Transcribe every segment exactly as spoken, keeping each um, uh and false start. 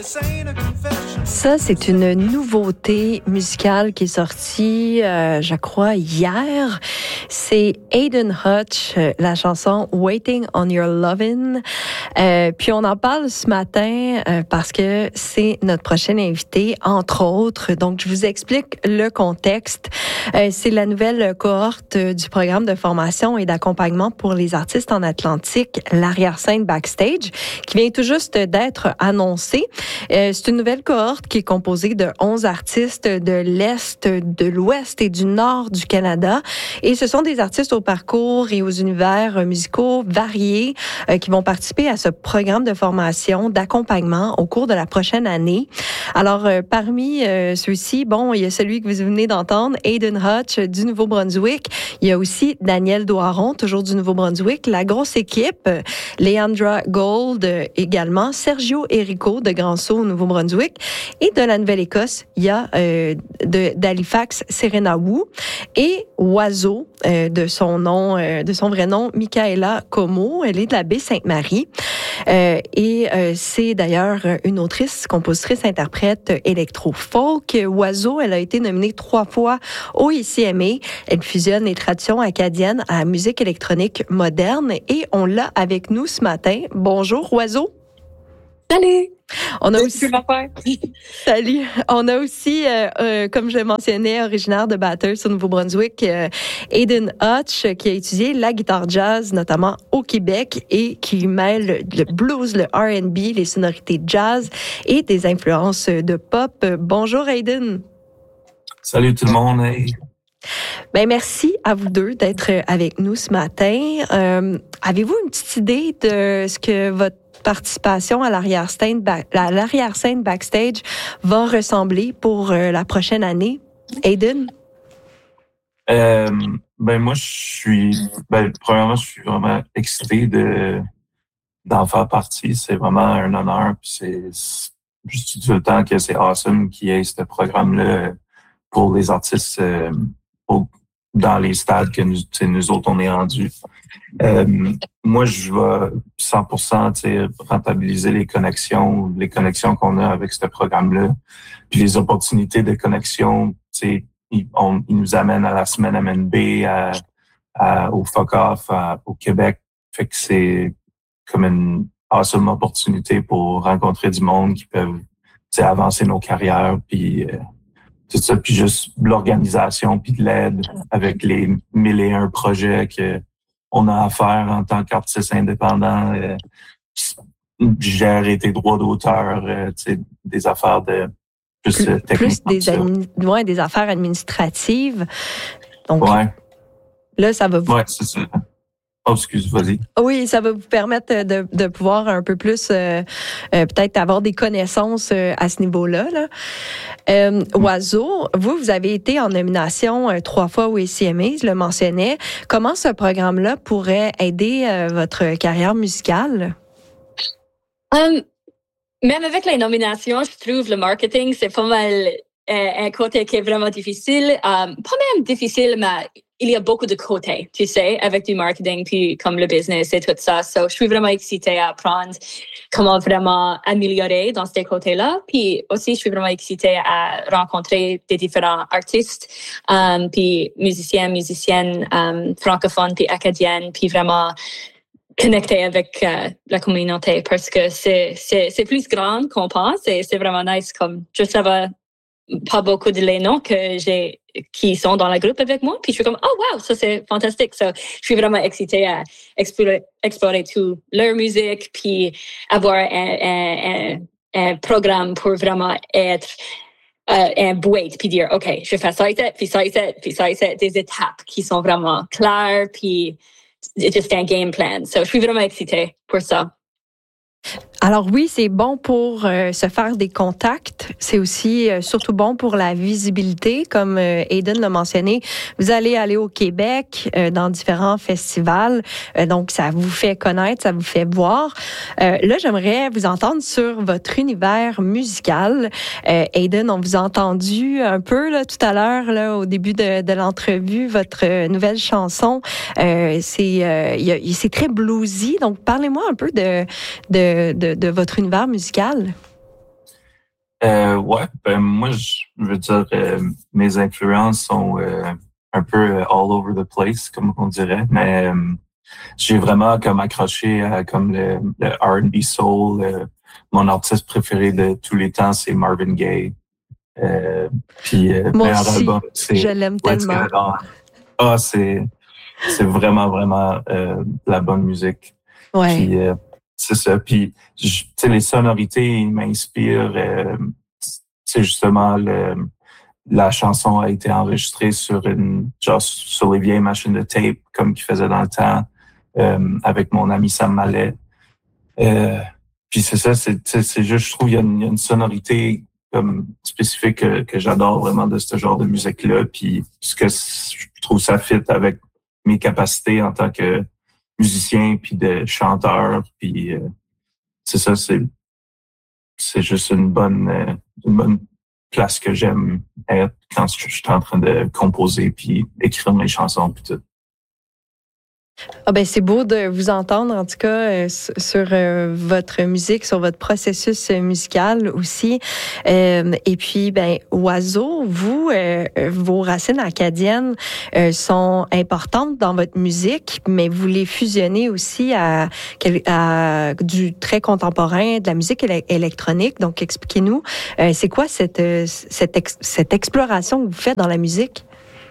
Ça, c'est une nouveauté musicale qui est sortie, euh, je crois, hier. C'est Aidan Hutch, la chanson Waiting on Your Lovin'. Euh, puis on en parle ce matin euh, parce que c'est notre prochain invité, entre autres. Donc, je vous explique le contexte. Euh, c'est la nouvelle cohorte du programme de formation et d'accompagnement pour les artistes en Atlantique, l'arrière-scène Backstage, qui vient tout juste d'être annoncée. Euh, c'est une nouvelle cohorte qui est composée de onze artistes de l'Est, de l'Ouest et du Nord du Canada. Et ce sont des artistes au parcours et aux univers musicaux variés euh, qui vont participer à ce programme de formation, d'accompagnement au cours de la prochaine année. Alors, euh, parmi euh, ceux-ci, bon, il y a celui que vous venez d'entendre, Aidan Hutch du Nouveau-Brunswick. Il y a aussi Daniel Doiron, toujours du Nouveau-Brunswick. La grosse équipe, Leandra Gold euh, également, Sergio Erico de Grand-Sault au Nouveau-Brunswick. Et de la Nouvelle-Écosse, il y a euh, de, d'Halifax, Serena Wu et Oiseau, euh, de son nom, euh, de son vrai nom, Michaela Como. Elle est de la baie Sainte-Marie. Euh, et euh, c'est d'ailleurs une autrice, compositrice, interprète électro-folk. Oiseau, elle a été nominée trois fois au I C M A. Elle fusionne les traditions acadiennes à la musique électronique moderne et on l'a avec nous ce matin. Bonjour, Oiseau. Salut! On a aussi... Salut! On a aussi, euh, euh, comme je le mentionnais, originaire de Bathurst au Nouveau-Brunswick, euh, Aidan Hutch, qui a étudié la guitare jazz, notamment au Québec, et qui mêle le blues, le R and B, les sonorités jazz et des influences de pop. Bonjour, Aidan! Salut tout le monde! Hey. Ben merci à vous deux d'être avec nous ce matin. Euh, avez-vous une petite idée de ce que votre participation à l'arrière-scène, à l'arrière-scène Backstage va ressembler pour euh, la prochaine année? Aidan? Euh, ben moi, je suis... Ben, premièrement, je suis vraiment excité de, d'en faire partie. C'est vraiment un honneur. Puis c'est, je dis tout le temps que c'est awesome qu'il y ait ce programme-là pour les artistes euh, pour, dans les stades que nous, nous autres, on est rendus. Euh, moi, je vais cent pour cent rentabiliser les connexions, les connexions qu'on a avec ce programme-là. Puis les opportunités de connexion, ils, on, ils nous amènent à la semaine M N B, à, à, au Fuck Off, à, au Québec. Fait que c'est comme une awesome opportunité pour rencontrer du monde qui peuvent avancer nos carrières. Puis euh, tout ça, puis juste l'organisation, puis de l'aide avec les mille et un projets que on a à faire en tant qu'artiste indépendant, euh, gérer tes droits d'auteur, euh, des affaires de plus, plus euh, techniques. Plus des, admi- ouais, des affaires administratives. Donc, ouais. Là, ça va vous... Ouais, c'est ça. Oh, excuse, vas-y. Oui, ça va vous permettre de, de pouvoir un peu plus, euh, euh, peut-être avoir des connaissances euh, à ce niveau-là. Là. Euh, Oiseau, vous, vous avez été en nomination euh, trois fois au I C M A, je le mentionnais. Comment ce programme-là pourrait aider euh, votre carrière musicale? Um, même avec les nominations, je trouve le marketing, c'est pas mal euh, un côté qui est vraiment difficile. Um, pas même difficile, mais il y a beaucoup de côtés, tu sais, avec du marketing, puis comme le business et tout ça. So, je suis vraiment excitée à apprendre comment vraiment améliorer dans ces côtés-là. Puis aussi, je suis vraiment excitée à rencontrer des différents artistes, um, puis musiciens, musiciennes um, francophones, puis acadiennes, puis vraiment connecter avec euh, la communauté parce que c'est, c'est, c'est plus grand qu'on pense et c'est vraiment nice comme je savais pas beaucoup de les noms que j'ai qui sont dans la groupe avec moi puis je suis comme oh wow ça c'est fantastique so, je suis vraiment excitée à explorer, explorer tout leur musique puis avoir un, un, un, un programme pour vraiment être euh, un boîte puis dire ok je fais ça et ça puis ça et ça puis ça et ça des étapes qui sont vraiment claires puis c'est juste un game plan so je suis vraiment excitée pour ça. Alors oui, c'est bon pour euh, se faire des contacts. C'est aussi euh, surtout bon pour la visibilité, comme euh, Aidan l'a mentionné. Vous allez aller au Québec euh, dans différents festivals, euh, donc ça vous fait connaître, ça vous fait voir. Euh, là, j'aimerais vous entendre sur votre univers musical. Euh, Aidan, on vous a entendu un peu là tout à l'heure là au début de, de l'entrevue, votre euh, nouvelle chanson. Euh, c'est euh, y a, c'est très bluesy, donc parlez-moi un peu de de de, de votre univers musical. Euh, ouais, ben moi, je veux dire, euh, mes influences sont euh, un peu euh, all over the place, comme on dirait, mais euh, j'ai vraiment comme accroché à comme le, le R and B soul. Euh, mon artiste préféré de tous les temps, c'est Marvin Gaye. Euh, puis euh, Moi meilleur aussi, album, je c'est l'aime Let's Get tellement. It On. Ah, c'est c'est vraiment vraiment euh, de la bonne musique. Ouais. Puis euh, c'est ça. Puis tu sais, les sonorités ils m'inspirent. Euh, c'est justement le la chanson a été enregistrée sur une genre sur les vieilles machines de tape comme qu'ils faisaient dans le temps euh, avec mon ami Sam Mallet. Euh, puis c'est ça, c'est c'est juste je trouve il y a une, il y a une sonorité comme spécifique que, que j'adore vraiment de ce genre de musique là. Puis parce que je trouve ça fit avec mes capacités en tant que musicien puis de chanteur. Puis euh, c'est ça, c'est c'est juste une bonne euh, une bonne place que j'aime être quand je suis en train de composer puis écrire mes chansons puis tout. Ah ben c'est beau de vous entendre en tout cas euh, sur euh, votre musique, sur votre processus euh, musical aussi. Euh, et puis ben Oiseau, vous euh, vos racines acadiennes euh, sont importantes dans votre musique, mais vous les fusionnez aussi à, à du très contemporain, de la musique éle- électronique. Donc expliquez-nous, euh, c'est quoi cette cette ex- cette exploration que vous faites dans la musique?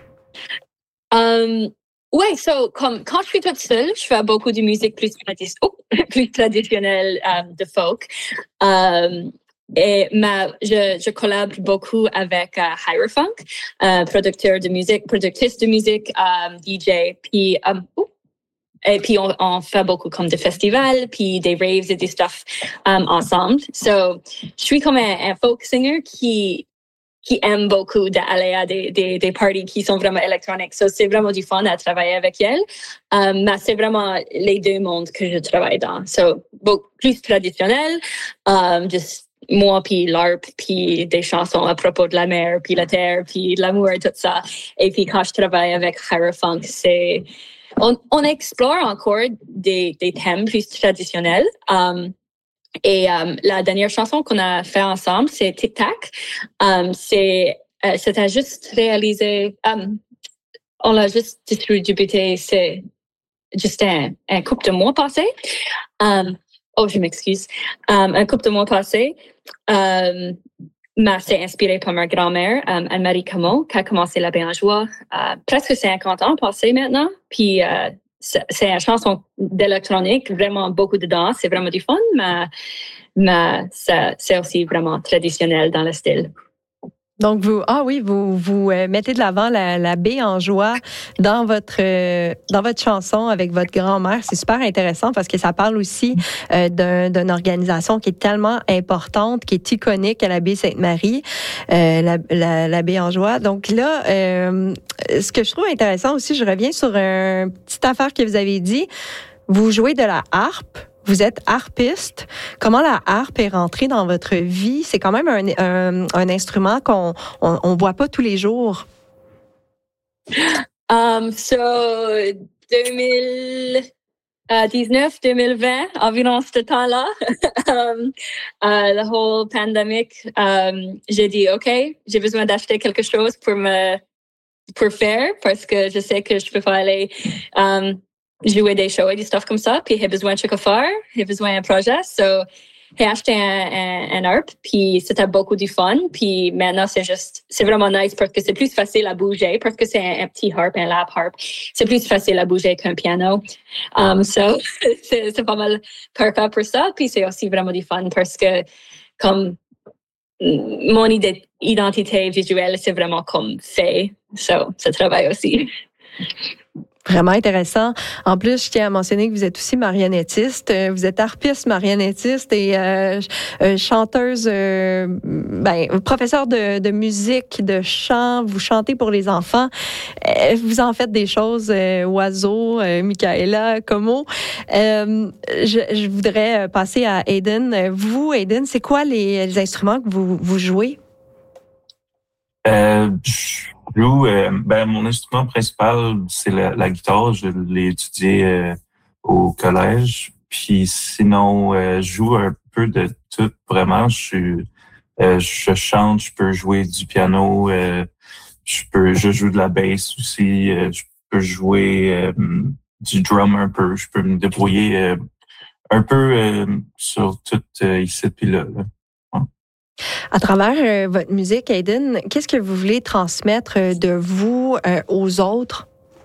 Um, ouais, so, comme, quand je suis toute seule, je fais beaucoup de musique plus, tradis- oh, plus traditionnelle um, de folk. Um, et ma, je, je collabore beaucoup avec uh, Hierophunk, uh, producteur de musique, productrice de musique, um, D J, puis um, oh, et puis on, on fait beaucoup comme des festivals, puis des raves et des stuff um, ensemble. So, je suis comme un, un folk singer qui qui aime beaucoup d'aller à des, des, des parties qui sont vraiment électroniques. So, c'est vraiment du fun à travailler avec elle. Um, mais c'est vraiment les deux mondes que je travaille dans. So, beaucoup plus traditionnel, um, juste moi puis l'harpe, puis des chansons à propos de la mer, puis la terre, puis de l'amour et tout ça. Et puis quand je travaille avec Hierophunk, c'est... On, on explore encore des, des thèmes plus traditionnels. Um, Et um, la dernière chanson qu'on a fait ensemble, c'est Tic Tac. Um, c'est, euh, c'était juste réalisé, um, on l'a juste distribué, c'est juste un, un couple de mois passé. Um, oh, je m'excuse. Um, un couple de mois passé. Um, mais c'est inspiré par ma grand-mère, um, Anne-Marie Camot, qui a commencé la Béangeois uh, presque cinquante ans passé maintenant. Puis uh, c'est, c'est une chanson d'électronique, vraiment beaucoup de danse, c'est vraiment du fun, mais mais ça, c'est aussi vraiment traditionnel dans le style. Donc vous ah oui vous vous euh, mettez de l'avant la, la Béangeois dans votre euh, dans votre chanson avec votre grand-mère. C'est super intéressant parce que ça parle aussi euh, d'un, d'une organisation qui est tellement importante, qui est iconique à la baie Sainte-Marie, euh, la, la, la Béangeois. Donc là, euh, ce que je trouve intéressant aussi, je reviens sur une petite affaire que vous avez dit. Vous jouez de la harpe. Vous êtes harpiste. Comment la harpe est rentrée dans votre vie? C'est quand même un, un, un instrument qu'on on, on voit pas tous les jours. Um, so, deux mille dix-neuf, deux mille vingt, environ ce temps-là, um, uh, la whole pandémique, um, j'ai dit, OK, j'ai besoin d'acheter quelque chose pour me pour faire parce que je sais que je peux pas aller um, jouer des shows et des stuff comme ça, puis j'ai besoin de quelque faire, j'ai besoin d'un projet, so j'ai acheté un, un, un harpe, puis c'était beaucoup du fun, puis maintenant c'est juste, c'est vraiment nice parce que c'est plus facile à bouger, parce que c'est un, un petit harpe, un lap harpe, c'est plus facile à bouger qu'un piano, um, so c'est, c'est pas mal parfait pour ça, puis c'est aussi vraiment du fun parce que comme mon idée, identité visuelle, c'est vraiment comme fait, so ça travaille aussi. Vraiment intéressant. En plus, je tiens à mentionner que vous êtes aussi marionnettiste. Vous êtes harpiste, marionnettiste et euh, chanteuse, euh, ben, professeur de, de musique, de chant. Vous chantez pour les enfants. Vous en faites des choses, euh, Oiseau, euh, Michaela, Como. Euh, je, je voudrais passer à Aiden. Vous, Aiden, c'est quoi les, les instruments que vous, vous jouez? Euh, je joue, euh, ben, mon instrument principal, c'est la, la guitare. Je l'ai étudié euh, au collège. Puis sinon, euh, je joue un peu de tout, vraiment. Je suis Euh, je chante, je peux jouer du piano, euh, je peux, je joue de la bass aussi, euh, je peux jouer euh, du drum un peu, je peux me débrouiller euh, un peu euh, sur tout euh, ici puis là. là. Ouais. À travers euh, votre musique, Aiden, qu'est-ce que vous voulez transmettre de vous euh, aux autres?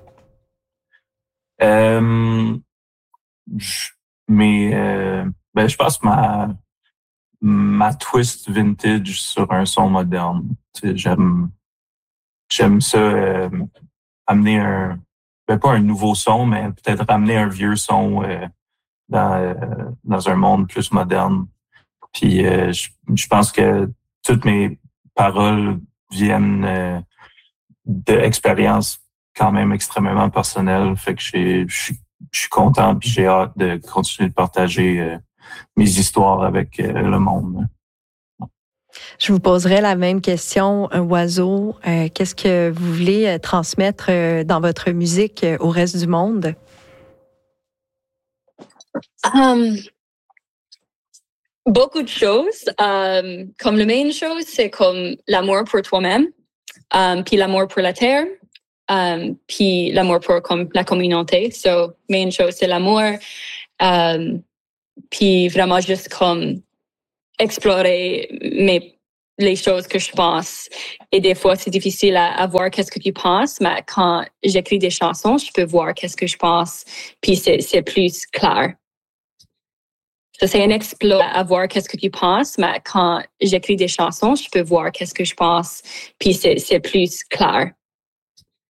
Euh, je, mais euh, ben, je pense que ma ma twist vintage sur un son moderne. Tu sais, j'aime j'aime ça euh, amener un ben pas un nouveau son, mais peut-être amener un vieux son euh, dans euh, dans un monde plus moderne. Puis euh, je, je pense que toutes mes paroles viennent euh, d'expériences quand même extrêmement personnelles. Fait que j'ai, je suis je suis content puis j'ai hâte de continuer de partager euh, mes histoires avec euh, le monde. Je vous poserai la même question, un oiseau. Euh, qu'est-ce que vous voulez euh, transmettre euh, dans votre musique euh, au reste du monde? Um, beaucoup de choses. Um, comme la main chose, c'est comme l'amour pour toi-même, um, puis l'amour pour la terre, um, puis l'amour pour comme, la communauté. So, main chose, c'est l'amour. Um, puis vraiment juste comme explorer mes les choses que je pense. Et des fois, c'est difficile à, à voir qu'est-ce que tu penses, mais quand j'écris des chansons, je peux voir qu'est-ce que je pense, puis c'est, c'est plus clair. Ça, c'est un exploit à voir qu'est-ce que tu penses, mais quand j'écris des chansons, je peux voir qu'est-ce que je pense, puis c'est, c'est plus clair.